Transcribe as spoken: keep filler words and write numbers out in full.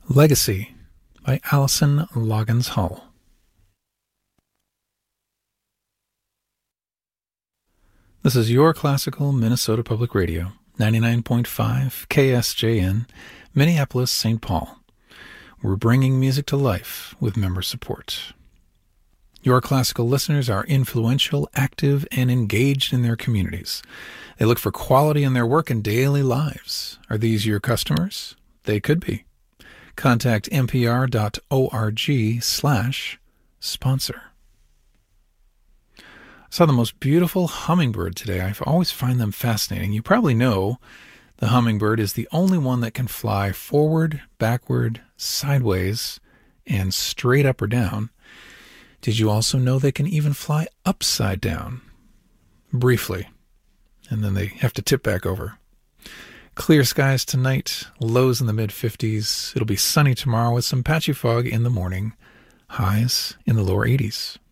Legacy by Allison Loggins Hull. This is your classical Minnesota Public Radio, ninety-nine point five K S J N, Minneapolis, Saint Paul. We're bringing music to life with member support. Your classical listeners are influential, active, and engaged in their communities. They look for quality in their work and daily lives. Are these your customers? They could be. Contact npr dot org slash sponsor. I saw the most beautiful hummingbird today. I always find them fascinating. You probably know the hummingbird is the only one that can fly forward, backward, sideways, and straight up or down. Did you also know they can even fly upside down? Briefly. And then they have to tip back over. Clear skies tonight, lows in the mid-fifties. It'll be sunny tomorrow with some patchy fog in the morning, highs in the lower eighties.